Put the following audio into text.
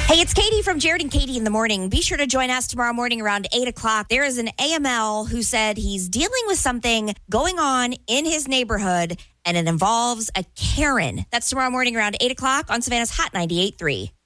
Hey, it's Katie from Jared and Katie in the Morning. Be sure to join us tomorrow morning around 8 o'clock. There is an AML who said he's dealing with something going on in his neighborhood, and it involves a Karen. That's tomorrow morning around 8 o'clock on Savannah's Hot 98.3.